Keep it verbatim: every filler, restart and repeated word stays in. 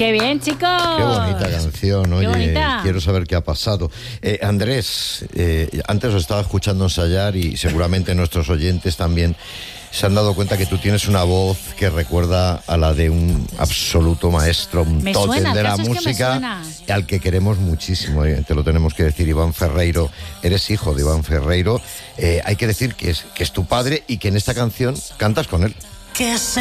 ¡Qué bien, chicos! Qué bonita canción, oye, bonita. Quiero saber qué ha pasado. Eh, Andrés, eh, antes os estaba escuchando ensayar y seguramente nuestros oyentes también se han dado cuenta que tú tienes una voz que recuerda a la de un absoluto maestro, un Me tótem suena, de el la caso es que me música, suena. al que queremos muchísimo, eh, te lo tenemos que decir, Iván Ferreiro. Eres hijo de Iván Ferreiro, eh, hay que decir que es, que es tu padre y que en esta canción cantas con él. Que se